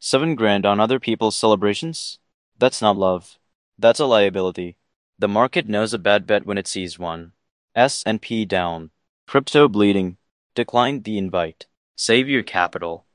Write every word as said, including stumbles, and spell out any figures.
Seven grand on other people's celebrations? That's not love. That's a liability. The market knows a bad bet when it sees one. S and P down. Crypto bleeding. Decline the invite. Save your capital.